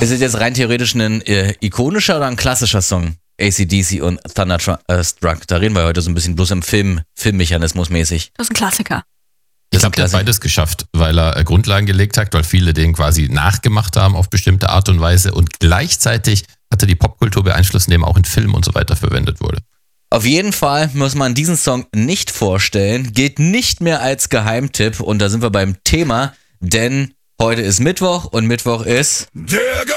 Ist es jetzt rein theoretisch ein ikonischer oder ein klassischer Song? AC/DC und Thunderstruck. Da reden wir heute so ein bisschen bloß im Filmmechanismus mäßig. Das ist ein Klassiker. Ich glaube, der hat beides geschafft, weil er Grundlagen gelegt hat, weil viele den quasi nachgemacht haben auf bestimmte Art und Weise und gleichzeitig hat er die Popkultur beeinflusst, indem er auch in Filmen und so weiter verwendet wurde. Auf jeden Fall muss man diesen Song nicht vorstellen, gilt nicht mehr als Geheimtipp und da sind wir beim Thema, denn heute ist Mittwoch und Mittwoch ist...